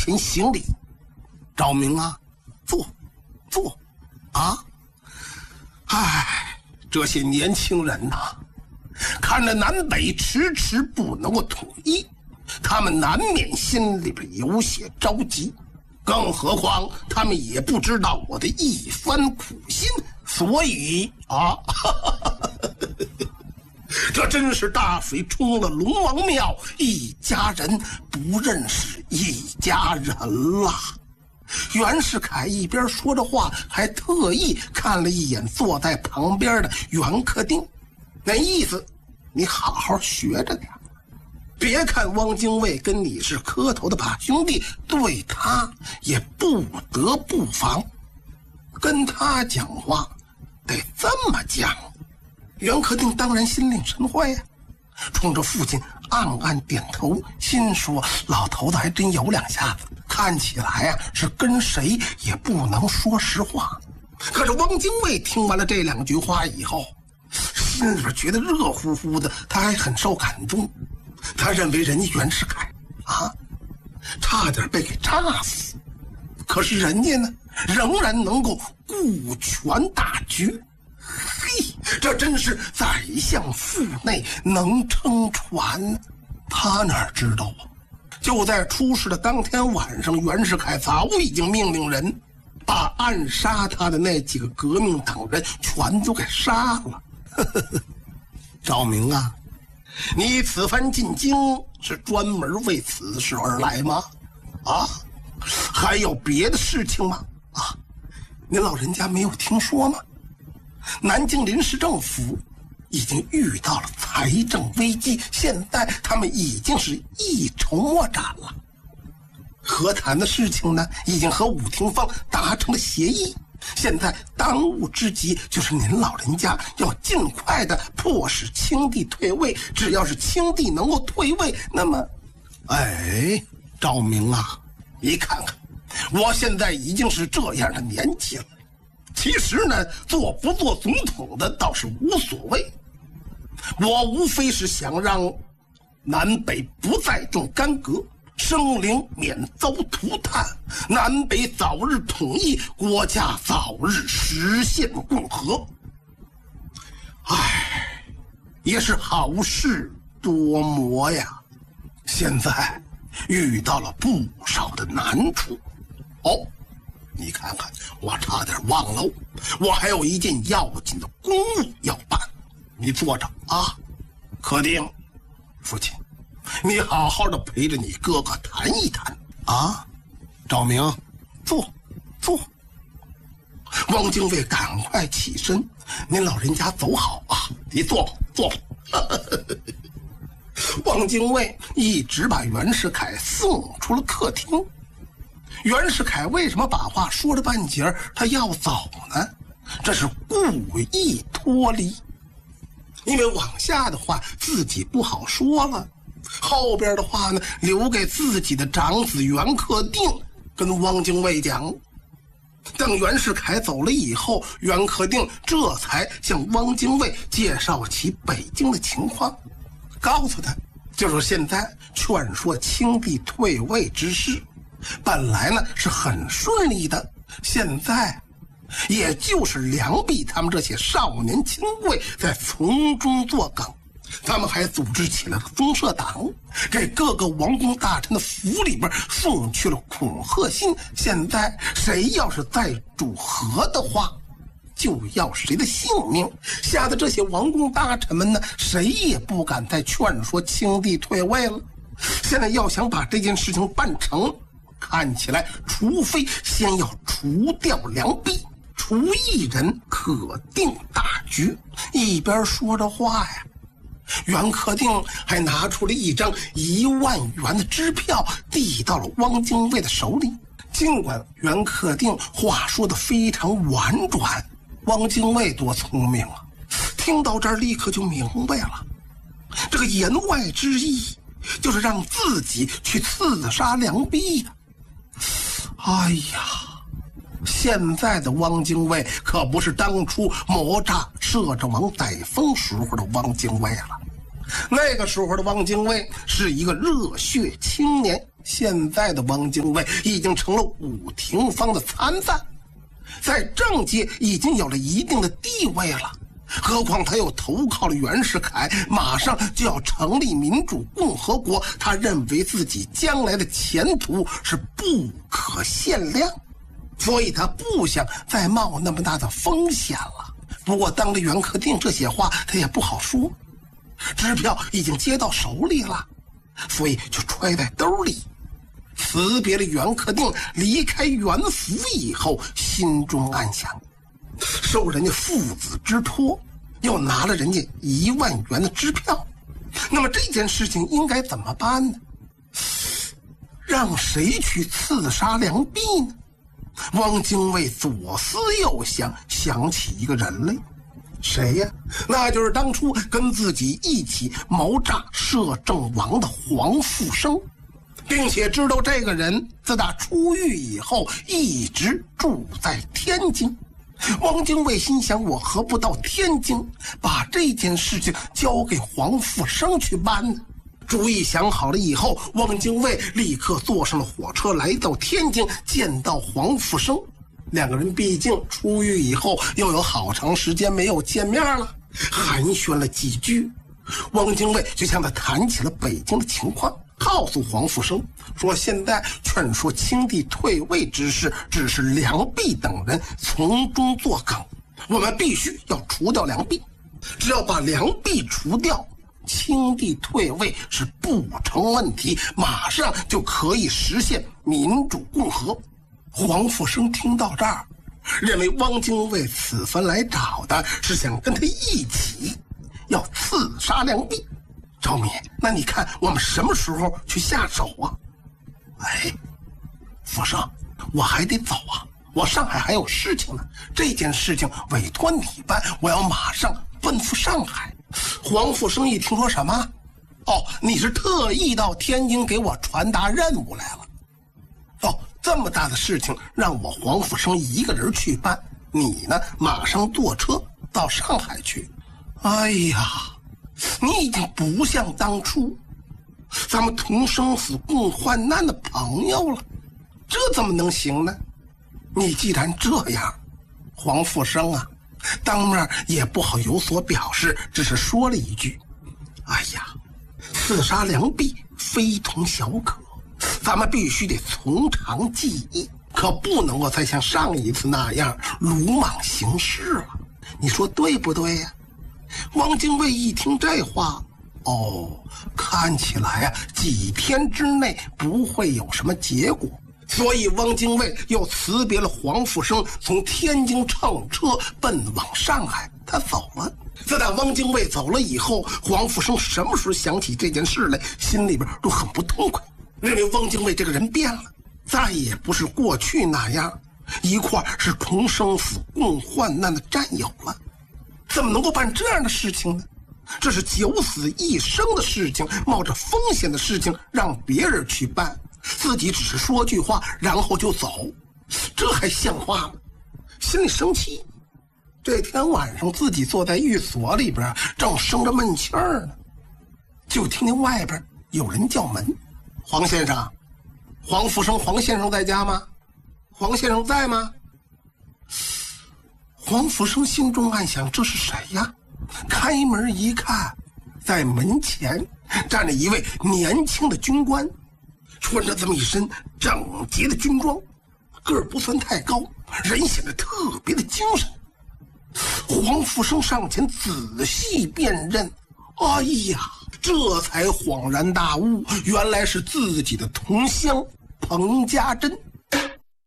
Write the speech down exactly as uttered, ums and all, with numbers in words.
前行礼。赵明啊，坐坐啊。唉，这些年轻人呐、啊，看着南北迟迟不能够统一，他们难免心里边有些着急，更何况他们也不知道我的一番苦心，所以啊这真是大水冲了龙王庙，一家人不认识一家人了。袁世凯一边说着话，还特意看了一眼坐在旁边的袁克定，那意思你好好学着点，别看汪精卫跟你是磕头的把兄弟，对他也不得不防，跟他讲话得这么讲。袁克定当然心领神会呀、啊，冲着父亲暗暗点头，心说老头子还真有两下子，看起来啊是跟谁也不能说实话。可是汪精卫听完了这两句话以后，心里边觉得热乎乎的，他还很受感动。他认为人家袁世凯啊差点被给炸死，可是人家呢仍然能够顾全大局。嘿，这真是宰相腹内能撑船，他哪知道啊？就在出事的当天晚上，袁世凯早已经命令人把暗杀他的那几个革命党人全都给杀了。赵明啊，你此番进京是专门为此事而来吗？啊，还有别的事情吗？啊，您老人家没有听说吗？南京临时政府已经遇到了财政危机，现在他们已经是一筹莫展了。和谈的事情呢，已经和武廷芳达成了协议，现在当务之急就是您老人家要尽快的迫使清帝退位，只要是清帝能够退位，那么哎，赵明啊，你看看我现在已经是这样的年纪了，其实呢做不做总统的倒是无所谓，我无非是想让南北不再种干戈，生灵免遭涂炭，南北早日统一，国家早日实现共和。唉，也是好事多磨呀，现在遇到了不少的难处。哦，你看看，我差点忘了，我还有一件要紧的公务要办。你坐着啊，克定，父亲，你好好的陪着你哥哥谈一谈啊。赵明，坐坐。汪精卫赶快起身，您老人家走好啊，你坐吧坐吧。汪精卫一直把袁世凯送出了客厅。袁世凯为什么把话说了半截他要走呢？这是故意脱离，因为往下的话自己不好说了，后边的话呢留给自己的长子袁克定跟汪精卫讲。等袁世凯走了以后，袁克定这才向汪精卫介绍起北京的情况，告诉他就是现在劝说清帝退位之事本来呢是很顺利的，现在也就是梁璧他们这些少年亲贵在从中作梗，他们还组织起了风社党，给各个王公大臣的府里边送去了恐吓信，现在谁要是再主和的话就要谁的性命，吓得这些王公大臣们呢谁也不敢再劝说清帝退位了。现在要想把这件事情办成，看起来除非先要除掉梁璧，除一人可定大局。一边说着话呀，袁克定还拿出了一张一万元的支票递到了汪精卫的手里。尽管袁克定话说得非常婉转，汪精卫多聪明啊，听到这儿立刻就明白了，这个言外之意就是让自己去刺杀梁璧呀。哎呀，现在的汪精卫可不是当初谋诈摄政王载沣时候的汪精卫了， 那个时候的汪精卫是一个热血青年，现在的汪精卫已经成了武廷芳的参赞，在政界已经有了一定的地位了。何况他又投靠了袁世凯，马上就要成立民主共和国，他认为自己将来的前途是不可限量，所以他不想再冒那么大的风险了。不过当着袁克定这些话他也不好说，支票已经接到手里了，所以就揣在兜里。辞别了袁克定，离开袁府以后，心中暗想，受人家父子之托，又拿了人家一万元的支票，那么这件事情应该怎么办呢？让谁去刺杀梁璧呢？汪精卫左思右想，想起一个人来。谁呀？那就是当初跟自己一起谋诈摄政王的黄复生，并且知道这个人自打出狱以后一直住在天津。汪精卫心想，我何不到天津把这件事情交给黄复生去办呢？主意想好了以后，汪精卫立刻坐上了火车来到天津，见到黄复生。两个人毕竟出狱以后又有好长时间没有见面了，寒暄了几句，汪精卫就向他谈起了北京的情况，告诉黄复生说，现在劝说清帝退位之事只是梁璧等人从中作梗，我们必须要除掉梁璧，只要把梁璧除掉，清帝退位是不成问题，马上就可以实现民主共和。黄复生听到这儿，认为汪精卫此番来找的是想跟他一起要刺杀梁璧。赵敏，那你看我们什么时候去下手啊？哎，复生，我还得走啊，我上海还有事情呢，这件事情委托你办，我要马上奔赴上海。黄复生一听说什么？哦，你是特意到天津给我传达任务来了。哦，这么大的事情让我黄复生一个人去办，你呢马上坐车到上海去。哎呀，你已经不像当初咱们同生死共患难的朋友了，这怎么能行呢？你既然这样，黄复生啊，当面也不好有所表示，只是说了一句，哎呀，刺杀梁璧非同小可，咱们必须得从长计议，可不能够再像上一次那样鲁莽行事了，你说对不对呀？汪精卫一听这话，哦，看起来啊，几天之内不会有什么结果，所以汪精卫又辞别了黄复生，从天津乘车奔往上海，他走了。自打汪精卫走了以后，黄复生什么时候想起这件事来，心里边都很不痛快，认为汪精卫这个人变了，再也不是过去那样一块是同生死共患难的战友了。怎么能够办这样的事情呢？这是九死一生的事情，冒着风险的事情让别人去办，自己只是说句话然后就走，这还像话吗？心里生气。这天晚上自己坐在寓所里边正生着闷气儿呢，就听见外边有人叫门。黄先生，黄复生黄先生在家吗？黄先生在吗？黄复生心中暗想，这是谁呀？开门一看，在门前站着一位年轻的军官，穿着这么一身整洁的军装，个儿不算太高，人显得特别的精神。黄复生上前仔细辨认，哎呀，这才恍然大悟，原来是自己的同乡彭家珍。